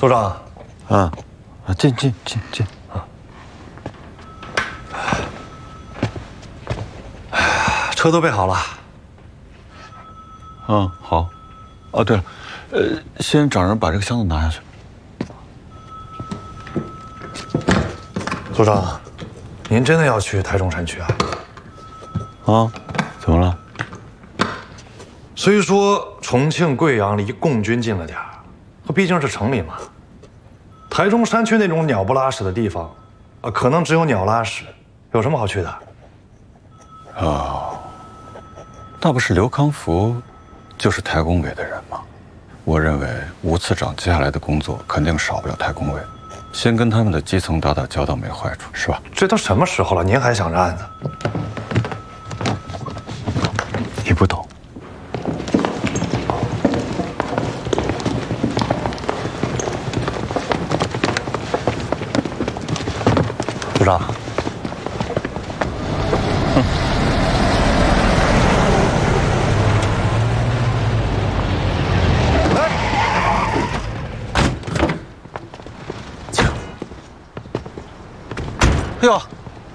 组长， 进啊！ 车都备好了。 好。哦，对了，先找人把这个箱子拿下去。 组长，您真的要去台中山区啊？ 怎么了？ 虽说重庆、贵阳离共军近了点儿，可毕竟是城里嘛。台中山区那种鸟不拉屎的地方，可能只有鸟拉屎，有什么好去的？ 那不是刘康福，就是台工委的人吗？我认为吴次长接下来的工作肯定少不了台工委，先跟他们的基层打打交道没坏处，是吧？ 这都什么时候了，您还想着案子？ 你不懂。 组长， 哎呦，